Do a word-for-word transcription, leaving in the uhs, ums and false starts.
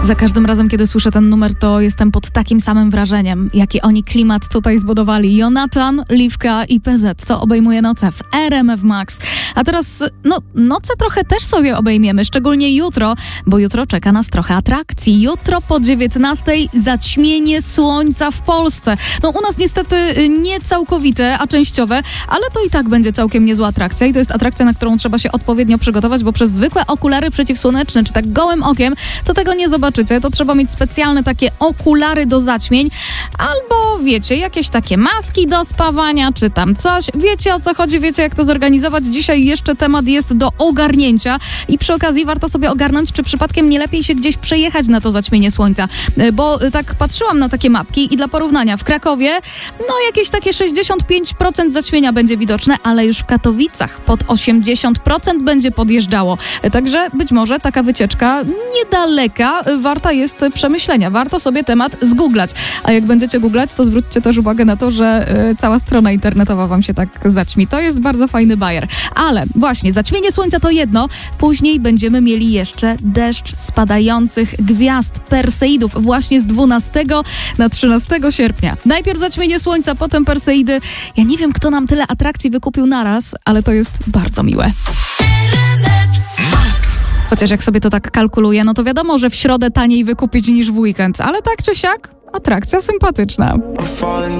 Za każdym razem, kiedy słyszę ten numer, to jestem pod takim samym wrażeniem, jaki oni klimat tutaj zbudowali. Jonatan, Liwka i P Z. To obejmuje noce w R M F Max. A teraz, no, noce trochę też sobie obejmiemy, szczególnie jutro, bo jutro czeka nas trochę atrakcji. Jutro po dziewiętnastej zaćmienie słońca w Polsce. No u nas niestety nie całkowite, a częściowe, ale to i tak będzie całkiem niezła atrakcja i to jest atrakcja, na którą trzeba się odpowiednio przygotować, bo przez zwykłe okulary przeciwsłoneczne, czy tak gołym okiem, to tego nie zobaczycie. To trzeba mieć specjalne takie okulary do zaćmień, albo wiecie, jakieś takie maski do spawania, czy tam coś. Wiecie, o co chodzi, wiecie, jak to zorganizować. Dzisiaj jeszcze temat jest do ogarnięcia i przy okazji warto sobie ogarnąć, czy przypadkiem nie lepiej się gdzieś przejechać na to zaćmienie słońca, bo tak patrzyłam na takie mapki i dla porównania w Krakowie, no jakieś takie sześćdziesiąt pięć procent zaćmienia będzie widoczne, ale już w Katowicach pod osiemdziesiąt procent będzie podjeżdżało. Także być może taka wycieczka niedaleka warta jest przemyślenia. Warto sobie temat zgooglać. A jak będziecie googlać, to zwróćcie też uwagę na to, że y, cała strona internetowa wam się tak zaćmi. To jest bardzo fajny bajer. Ale właśnie, zaćmienie słońca to jedno. Później będziemy mieli jeszcze deszcz spadających gwiazd, Perseidów, właśnie z dwunastego na trzynastego sierpnia. Najpierw zaćmienie słońca, potem Perseidy. Ja nie wiem, kto nam tyle atrakcji wykupił naraz, ale to jest bardzo miłe. Chociaż jak sobie to tak kalkuluję, no to wiadomo, że w środę taniej wykupić niż w weekend, ale tak czy siak atrakcja sympatyczna.